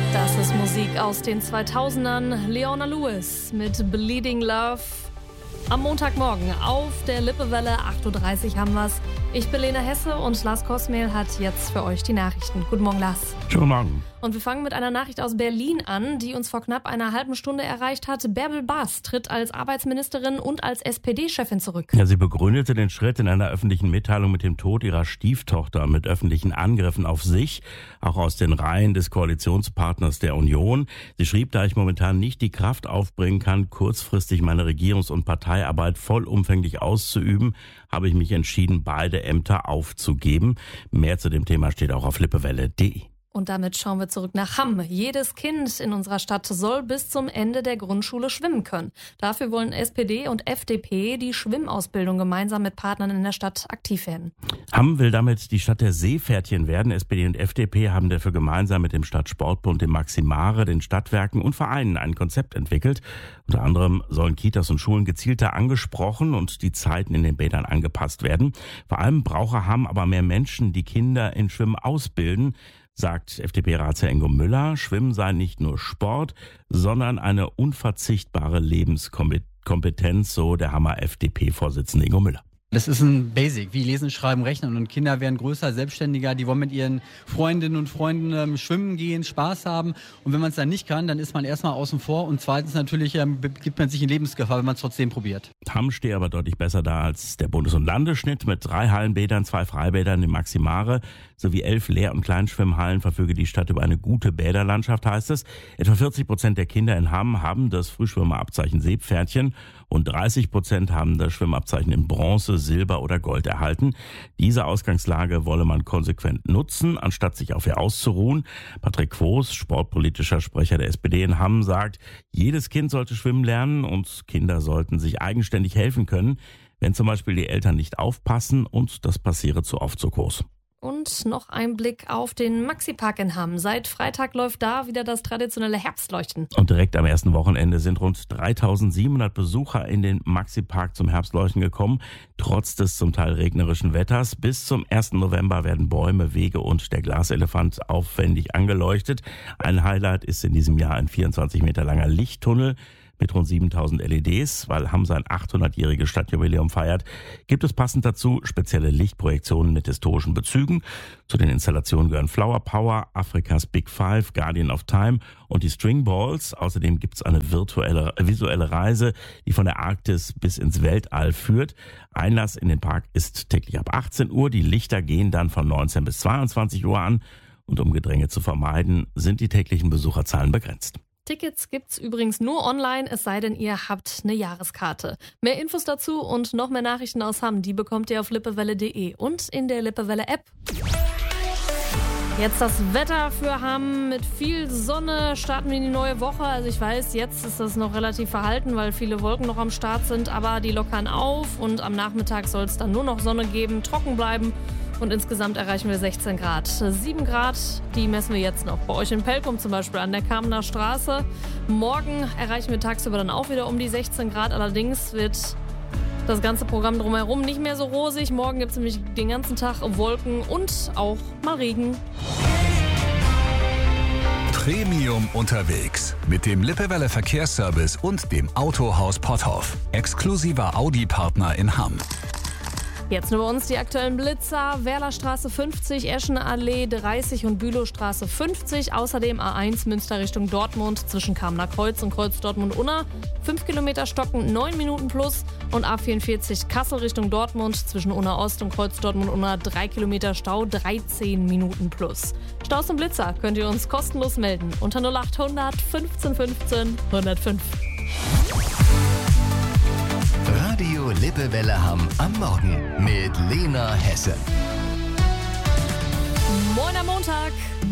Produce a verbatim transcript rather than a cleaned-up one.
Das ist Musik aus den zweitausendern. Leona Lewis mit Bleeding Love. Am Montagmorgen auf der Lippewelle, acht Uhr dreißig haben wir's. Ich bin Lena Hesse und Lars Kosmehl hat jetzt für euch die Nachrichten. Guten Morgen, Lars. Schönen Morgen. Und wir fangen mit einer Nachricht aus Berlin an, die uns vor knapp einer halben Stunde erreicht hat. Bärbel Baas tritt als Arbeitsministerin und als S P D-Chefin zurück. Ja, sie begründete den Schritt in einer öffentlichen Mitteilung mit dem Tod ihrer Stieftochter mit öffentlichen Angriffen auf sich, auch aus den Reihen des Koalitionspartners der Union. Sie schrieb, da ich momentan nicht die Kraft aufbringen kann, kurzfristig meine Regierungs- und Parteiarbeit vollumfänglich auszuüben, habe ich mich entschieden, beide Ämter aufzugeben. Mehr zu dem Thema steht auch auf lippewelle punkt de. Und damit schauen wir zurück nach Hamm. Jedes Kind in unserer Stadt soll bis zum Ende der Grundschule schwimmen können. Dafür wollen S P D und F D P die Schwimmausbildung gemeinsam mit Partnern in der Stadt aktiv werden. Hamm will damit die Stadt der Seepferdchen werden. S P D und F D P haben dafür gemeinsam mit dem Stadtsportbund, dem Maximare, den Stadtwerken und Vereinen ein Konzept entwickelt. Unter anderem sollen Kitas und Schulen gezielter angesprochen und die Zeiten in den Bädern angepasst werden. Vor allem brauche Hamm aber mehr Menschen, die Kinder in Schwimmen ausbilden, sagt F D P-Ratsherr Ingo Müller. Schwimmen sei nicht nur Sport, sondern eine unverzichtbare Lebenskompetenz, so der Hammer F D P-Vorsitzende Ingo Müller. Das ist ein Basic, wie Lesen, Schreiben, Rechnen. Und Kinder werden größer, selbstständiger, die wollen mit ihren Freundinnen und Freunden ähm, schwimmen gehen, Spaß haben. Und wenn man es dann nicht kann, dann ist man erstmal außen vor. Und zweitens natürlich ähm, gibt man sich in Lebensgefahr, wenn man es trotzdem probiert. Hamm steht aber deutlich besser da als der Bundes- und Landesschnitt. Mit drei Hallenbädern, zwei Freibädern im Maximare sowie elf Lehr- und Kleinschwimmhallen verfüge die Stadt über eine gute Bäderlandschaft, heißt es. Etwa vierzig Prozent der Kinder in Hamm haben das Frühschwimmerabzeichen Seepferdchen und dreißig Prozent haben das Schwimmabzeichen in Bronze, Silber oder Gold erhalten. Diese Ausgangslage wolle man konsequent nutzen, anstatt sich auf ihr auszuruhen. Patrick Quos, sportpolitischer Sprecher der S P D in Hamm, sagt, jedes Kind sollte schwimmen lernen und Kinder sollten sich eigenständig helfen können, wenn zum Beispiel die Eltern nicht aufpassen, und das passiere zu oft so groß. Und noch ein Blick auf den Maxi-Park in Hamm. Seit Freitag läuft da wieder das traditionelle Herbstleuchten. Und direkt am ersten Wochenende sind rund dreitausendsiebenhundert Besucher in den Maxi-Park zum Herbstleuchten gekommen, trotz des zum Teil regnerischen Wetters. Bis zum ersten November werden Bäume, Wege und der Glaselefant aufwendig angeleuchtet. Ein Highlight ist in diesem Jahr ein vierundzwanzig Meter langer Lichttunnel mit rund siebentausend L E Ds. Weil Hamm sein achthundertjähriges Stadtjubiläum feiert, gibt es passend dazu spezielle Lichtprojektionen mit historischen Bezügen. Zu den Installationen gehören Flower Power, Afrikas Big Five, Guardian of Time und die String Balls. Außerdem gibt es eine virtuelle, visuelle Reise, die von der Arktis bis ins Weltall führt. Einlass in den Park ist täglich ab achtzehn Uhr. Die Lichter gehen dann von neunzehn bis zweiundzwanzig Uhr an. Und um Gedränge zu vermeiden, sind die täglichen Besucherzahlen begrenzt. Tickets gibt's übrigens nur online, es sei denn, ihr habt eine Jahreskarte. Mehr Infos dazu und noch mehr Nachrichten aus Hamm, die bekommt ihr auf lippewelle punkt de und in der Lippewelle-App. Jetzt das Wetter für Hamm. Mit viel Sonne starten wir in die neue Woche. Also ich weiß, jetzt ist das noch relativ verhalten, weil viele Wolken noch am Start sind, aber die lockern auf und am Nachmittag soll es dann nur noch Sonne geben, trocken bleiben. Und insgesamt erreichen wir sechzehn Grad. sieben Grad, die messen wir jetzt noch. Bei euch in Pelkum zum Beispiel an der Kamener Straße. Morgen erreichen wir tagsüber dann auch wieder um die sechzehn Grad. Allerdings wird das ganze Programm drumherum nicht mehr so rosig. Morgen gibt es nämlich den ganzen Tag Wolken und auch mal Regen. Premium unterwegs mit dem Lippewelle Verkehrsservice und dem Autohaus Potthoff. Exklusiver Audi-Partner in Hamm. Jetzt nur bei uns die aktuellen Blitzer. Werlerstraße fünfzig, Eschenallee dreißig und Bülowstraße fünfzig. Außerdem A eins Münster Richtung Dortmund zwischen Kamener Kreuz und Kreuz Dortmund-Unna. fünf Kilometer stocken, neun Minuten plus. Und A vierundvierzig Kassel Richtung Dortmund zwischen Unna Ost und Kreuz Dortmund-Unna. drei Kilometer Stau, dreizehn Minuten plus. Staus und Blitzer könnt ihr uns kostenlos melden unter null achthundert fünfzehn fünfzehn hundertfünf. Radio Lippewelle Hamm am Morgen mit Lena Hesse. Moin am Montag.